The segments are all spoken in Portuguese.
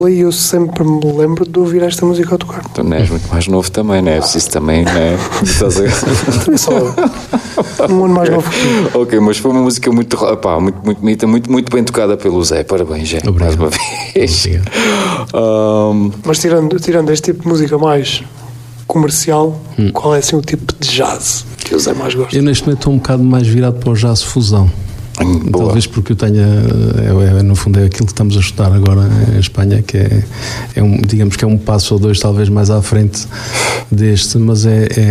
E eu sempre me lembro de ouvir esta música a tocar. Tu não és muito mais novo também, não é? Preciso também, não é? É só um ano mais novo que tu. Ok, mas foi uma música muito bonita, muito bem tocada pelo Zé. Parabéns, Zé, mais uma vez. Mas tirando este tipo de música mais comercial, qual é assim o tipo de jazz que o Zé mais gosta? Eu neste momento estou um bocado mais virado para o jazz fusão. Boa. Talvez porque eu tenha, no fundo é aquilo que estamos a estudar agora em Espanha, que digamos que é um passo ou dois talvez mais à frente deste, mas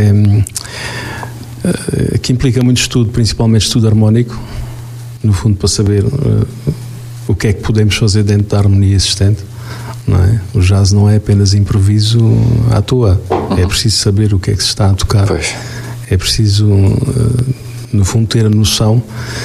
que implica muito estudo, principalmente estudo harmónico, no fundo para saber o que é que podemos fazer dentro da harmonia existente, não é? O jazz não é apenas improviso à toa, é preciso saber o que é que se está a tocar, pois. É preciso no fundo ter a noção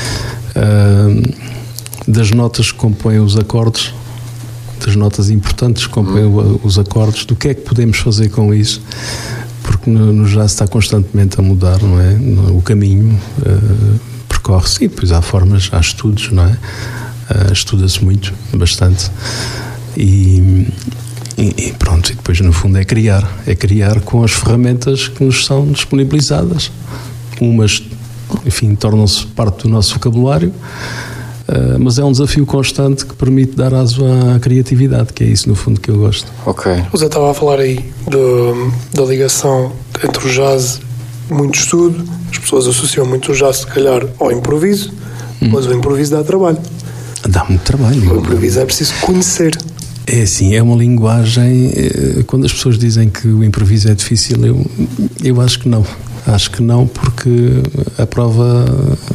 das notas que compõem os acordes, das notas importantes que compõem os acordes, do que é que podemos fazer com isso, porque no jazz está constantemente a mudar, não é? O caminho percorre-se e depois há formas, há estudos, não é? Estuda-se muito, bastante e pronto, e depois no fundo é criar com as ferramentas que nos são disponibilizadas. Umas, enfim, tornam-se parte do nosso vocabulário, mas é um desafio constante que permite dar aso à criatividade, que é isso no fundo que eu gosto. Ok. O Zé estava a falar aí da ligação entre o jazz e muito estudo. As pessoas associam muito o jazz se calhar ao improviso, mas o improviso dá trabalho. Dá muito trabalho. O improviso é preciso conhecer. É assim, é uma linguagem. Quando as pessoas dizem que o improviso é difícil, eu acho que não. Acho que não, porque a prova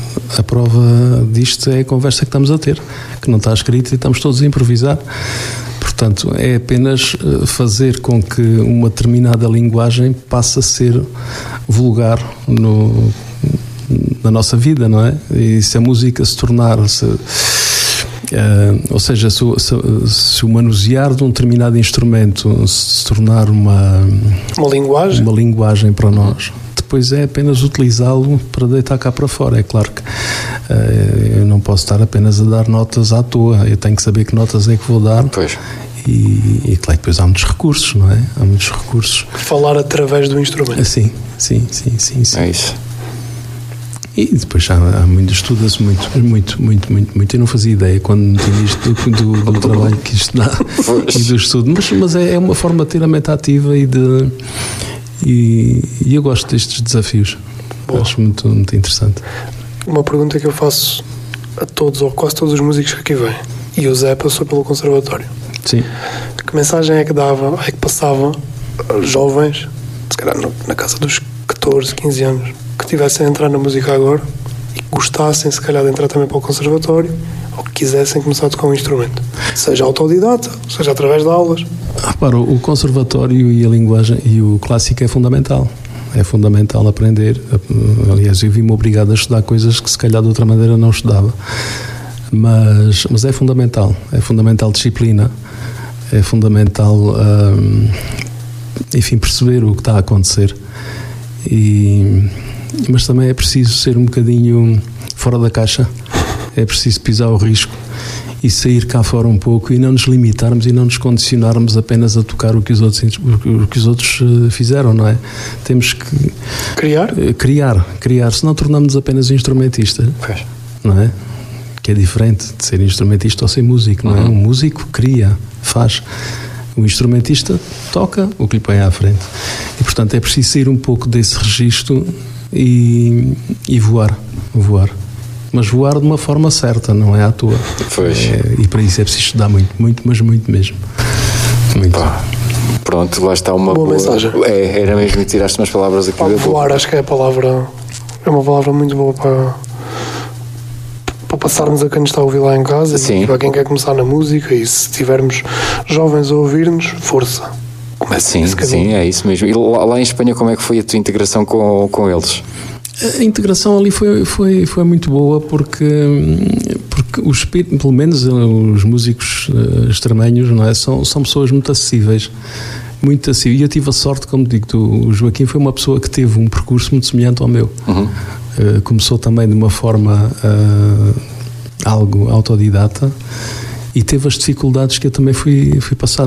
disto é a conversa que estamos a ter, que não está escrita e estamos todos a improvisar. Portanto, é apenas fazer com que uma determinada linguagem passe a ser vulgar na nossa vida, não é? E se a música se tornar... ou seja, se o manusear de um determinado instrumento se tornar uma linguagem para nós, depois é apenas utilizá-lo para deitar cá para fora. É claro que eu não posso estar apenas a dar notas à toa, eu tenho que saber que notas é que vou dar. Pois. E claro, depois há muitos recursos, não é? Há muitos recursos. Falar através do instrumento. Sim. É isso. E depois há muito, estuda-se muito. Eu não fazia ideia quando meti isto do trabalho que isto dá e do estudo, mas é uma forma de ter a mente ativa e eu gosto destes desafios. Acho muito interessante. Uma pergunta que eu faço a todos ou quase todos os músicos que aqui vêm, e o Zé passou pelo conservatório. Sim. Que mensagem é que passava aos jovens, se calhar na casa dos 14, 15 anos, que tivessem a entrar na música agora e que gostassem se calhar de entrar também para o conservatório ou que quisessem começar a tocar um instrumento, seja autodidata, seja através de aulas? Repara, o conservatório e a linguagem e o clássico é fundamental aprender. Aliás, eu vi-me obrigado a estudar coisas que se calhar de outra maneira não estudava, mas é fundamental disciplina, é fundamental enfim, perceber o que está a acontecer, mas também é preciso ser um bocadinho fora da caixa, é preciso pisar o risco e sair cá fora um pouco e não nos limitarmos e não nos condicionarmos apenas a tocar o que os outros fizeram, não é? Temos que criar, senão tornamos-nos apenas instrumentistas, não é? Que é diferente de ser instrumentista ou ser músico, não é? Um músico cria, faz. O instrumentista toca o que lhe põe à frente. E, portanto, é preciso sair um pouco desse registro e voar. Mas voar de uma forma certa, não é à toa. E para isso é preciso estudar muito mesmo. Muito. Pronto, lá está uma boa mensagem. Era mesmo, tiraste umas palavras aqui. Voar, acho que é uma palavra muito boa para passarmos a quem está a ouvir lá em casa. Sim. E para quem quer começar na música, e se tivermos jovens a ouvir-nos, força. Sim, é isso mesmo. E lá em Espanha, como é que foi a tua integração com eles? A integração ali foi muito boa porque pelo menos os músicos extremenhos, não é? São pessoas muito acessíveis. E eu tive a sorte, como digo, o Joaquim foi uma pessoa que teve um percurso muito semelhante ao meu. Começou também de uma forma algo autodidata e teve as dificuldades que eu também fui passando.